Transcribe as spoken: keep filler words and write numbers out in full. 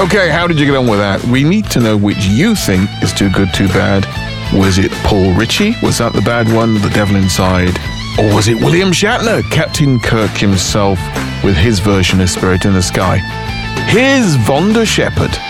Okay, how did you get on with that? We need to know which you think is Too Good, Too Bad. Was it Paul Ritchie? Was that the bad one, The Devil Inside? Or was it William Shatner, Captain Kirk himself, with his version of Spirit in the Sky? Here's Vonda Shepard.